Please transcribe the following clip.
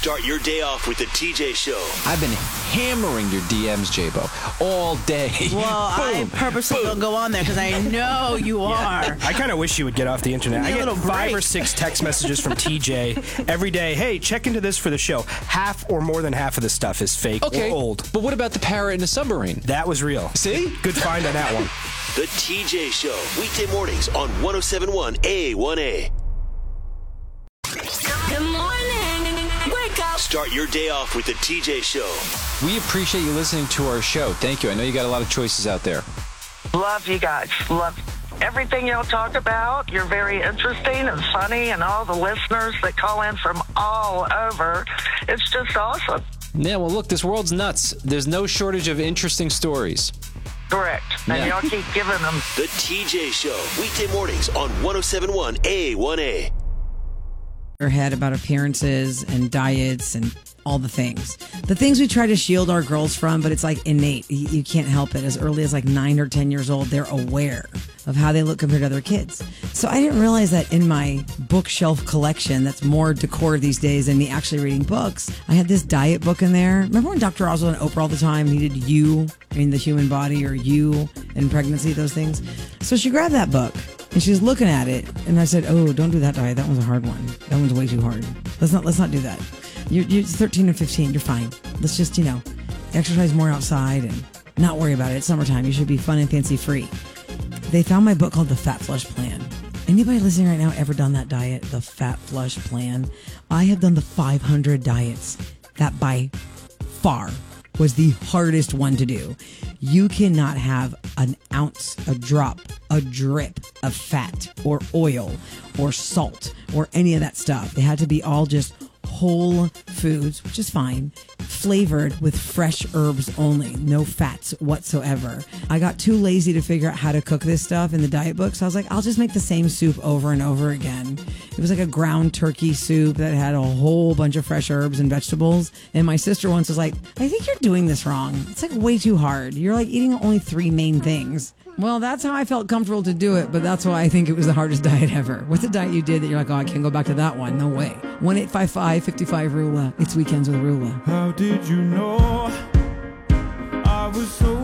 Start your day off with the TJ Show. I've been hammering your DMs, J-Bo, all day. Well, I purposely don't go on there because I know you are. I kind of wish you would get off the internet. I get 5 or 6 text messages from TJ every day. Hey, check into this for the show. Half or more than half of the stuff is fake or old. But what about the parrot in the submarine? That was real. See? Good find on that one. The TJ Show. Weekday mornings on 107.1 A1A. Good morning. Wake up. Start your day off with the TJ Show. We appreciate you listening to our show. Thank you. I know you got a lot of choices out there. Love you guys. Love everything y'all talk about. You're very interesting and funny, and all the listeners that call in from all over. It's just awesome. Yeah, well, look, this world's nuts. There's no shortage of interesting stories. Correct. And y'all keep giving them. The TJ Show. Weekday mornings on 107.1 A1A. Her head about appearances and diets and all the things. The things we try to shield our girls from, but it's like innate. You can't help it. As early as like 9 or 10 years old, they're aware of how they look compared to other kids. So I didn't realize that in my bookshelf collection, that's more decor these days than me actually reading books. I had this diet book in there. Remember when Dr. Oz was on Oprah all the time? He did You in the Human Body or You in Pregnancy, those things. So she grabbed that book. And she was looking at it, and I said, "Oh, don't do that diet. That one's a hard one. That one's way too hard. Let's not do that. You're 13 or 15. You're fine. Let's just, exercise more outside and not worry about it. It's summertime. You should be fun and fancy free." They found my book called The Fat Flush Plan. Anybody listening right now ever done that diet, the Fat Flush Plan? I have done the 500 diets. That by far was the hardest one to do. You cannot have an ounce, a drop, a drip of fat or oil or salt or any of that stuff. They had to be all just whole foods, which is fine, flavored with fresh herbs only, no fats whatsoever. I got too lazy to figure out how to cook this stuff in the diet book, so I was like, I'll just make the same soup over and over again. It was like a ground turkey soup that had a whole bunch of fresh herbs and vegetables, and my sister once was like, I think you're doing this wrong. It's like way too hard. You're like eating only 3 main things. Well, that's how I felt comfortable to do it, but that's why I think it was the hardest diet ever. What's the diet you did that you're like, oh, I can't go back to that one? No way. 1-855-55-RULA. It's Weekends with Rula. How did you know I was so